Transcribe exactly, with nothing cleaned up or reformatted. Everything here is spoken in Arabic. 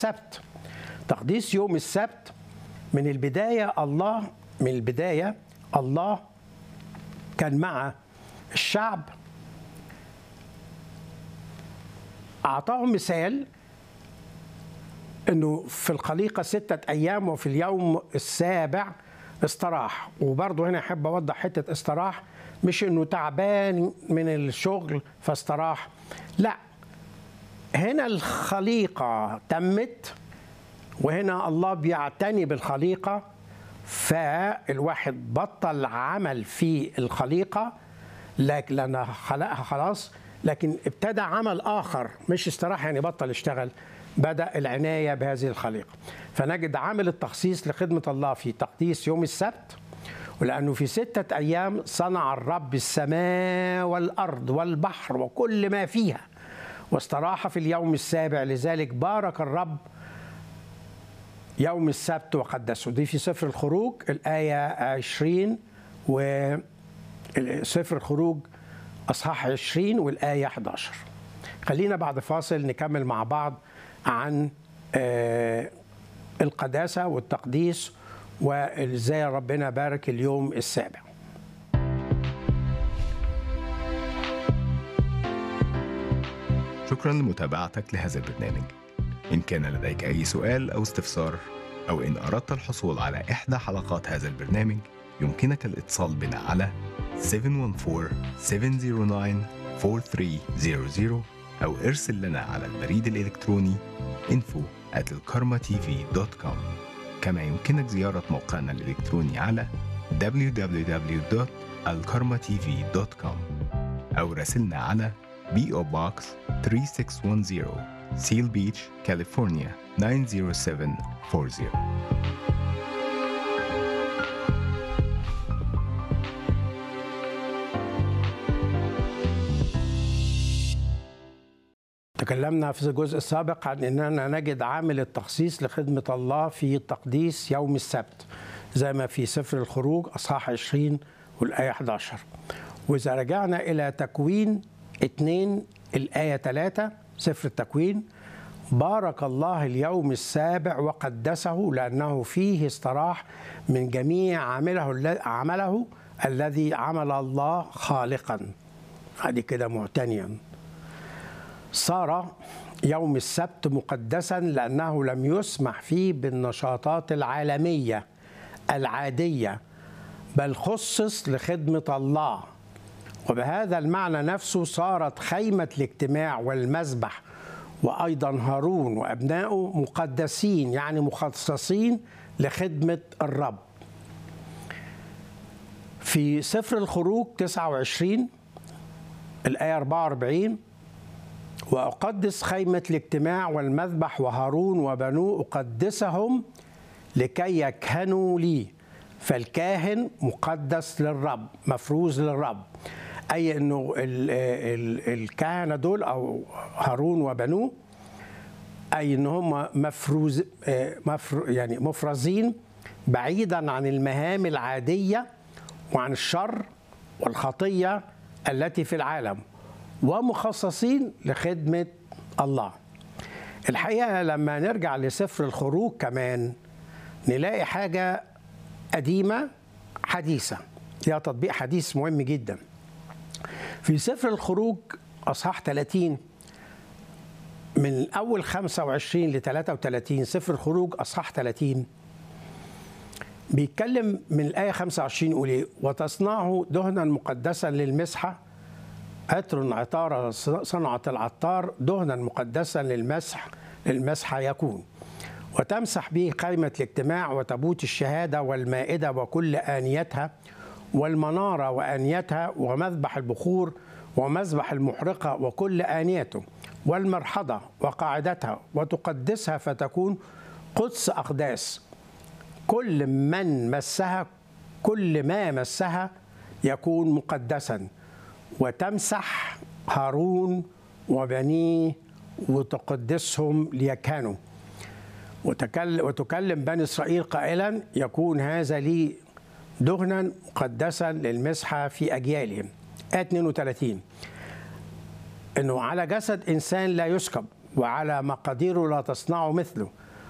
السبت. تقديس يوم السبت من البداية الله من البداية الله كان مع الشعب، أعطاهم مثال أنه في الخليقة ستة أيام وفي اليوم السابع استراح. وبرضه هنا أحب أوضح حتة استراح، مش أنه تعبان من الشغل فاستراح، لا، هنا الخليقة تمت وهنا الله بيعتني بالخليقة، فالواحد بطل عمل في الخليقة لكن لأنها خلقها خلاص، لكن ابتدى عمل آخر، مش استراح يعني بطل اشتغل، بدأ العناية بهذه الخليقة. فنجد عامل التخصيص لخدمة الله في تقديس يوم السبت، ولأنه في ستة أيام صنع الرب السماء والأرض والبحر وكل ما فيها، واستراح في اليوم السابع، لذلك بارك الرب يوم السبت وقدسه. دي في سفر الخروج الآية عشرين، وسفر الخروج أصحاح عشرين والآية أحد عشر. خلينا بعد فاصل نكمل مع بعض عن القداسة والتقديس وإزاي ربنا بارك اليوم السابع. شكرا لمتابعتك لهذا البرنامج. إن كان لديك أي سؤال أو استفسار، أو إن أردت الحصول على إحدى حلقات هذا البرنامج، يمكنك الاتصال بنا على سبعة واحد أربعة سبعة صفر تسعة أربعة ثلاثة صفر صفر أو ارسل لنا على البريد الإلكتروني info at الكارما تي في دوت كوم. كما يمكنك زيارة موقعنا الإلكتروني على دبليو دبليو دبليو دوت الكارما تي في دوت كوم أو راسلنا على بي أو Box ثلاثة ستة واحد صفر سيل بيتش، كاليفورنيا تسعة صفر سبعة أربعة صفر. تكلمنا في الجزء السابق عن أننا نجد عامل التخصيص لخدمة الله في تقديس يوم السبت، زي ما في سفر الخروج أصحاح عشرين والآية أحد عشر. وإذا رجعنا إلى تكوين اثنين الآية ثلاثة، سفر التكوين، بارك الله اليوم السابع وقدسه لأنه فيه استراح من جميع عمله عمله الذي عمل الله خالقا. هذه كده معتنيا. صار يوم السبت مقدسا لأنه لم يسمح فيه بالنشاطات العالمية العادية، بل خصص لخدمة الله. وبهذا المعنى نفسه صارت خيمة الاجتماع والمذبح وأيضا هارون وأبنائه مقدسين، يعني مخصصين لخدمة الرب. في سفر الخروج تسعة وعشرين الآية أربعة وأربعين، وأقدس خيمة الاجتماع والمذبح وهارون وبنوه أقدسهم لكي يكهنوا لي، فالكاهن مقدس للرب، مفروز للرب، أي أنه الكهنة دول أو هارون وبنوه أي أنهم مفروز مفر يعني مفرزين بعيدا عن المهام العادية وعن الشر والخطية التي في العالم، ومخصصين لخدمة الله. الحقيقة لما نرجع لسفر الخروج كمان نلاقي حاجة قديمة حديثة، لها تطبيق حديث مهم جدا. في سفر الخروج أصحاح ثلاثين من أول خمسة وعشرين ل ثلاثة وثلاثين، سفر الخروج أصحاح ثلاثين بيتكلم من الآية خمسة وعشرين يقول إيه: وتصنعه دهنا مقدسا للمسحة، عطر عطارة صنعة العطار، دهنا مقدسا للمسح للمسحة يكون، وتمسح به قائمة الاجتماع وتابوت الشهادة والمائدة وكل آنيتها والمنارة وآنيتها ومذبح البخور ومذبح المحرقة وكل آنيته والمرحضة وقاعدتها، وتقدسها فتكون قدس أقداس. كل من مسها كل ما مسها يكون مقدسا، وتمسح هارون وبنيه وتقدسهم ليكهنوا، وتكلم بني إسرائيل قائلا: يكون هذا لي دهنا مقدسا للمسحة في أجيالهم. آية اثنين وثلاثين، أنه على جسد إنسان لا يسكب وعلى مقاديره لا تصنعوا مثله.